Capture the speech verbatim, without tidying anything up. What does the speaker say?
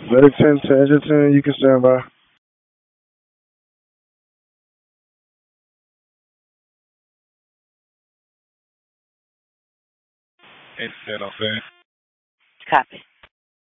Medic ten to engine ten, you can stand by. Engine ten on fan. Copy.